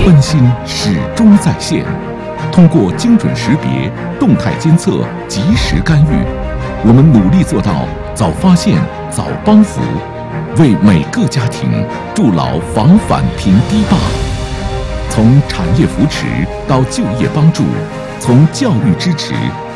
温馨始终在线。通过精准识别、动态监测、及时干预，我们努力做到早发现、早帮扶，为每个家庭筑牢防反平堤坝。从产业扶持到就业帮助，从教育支持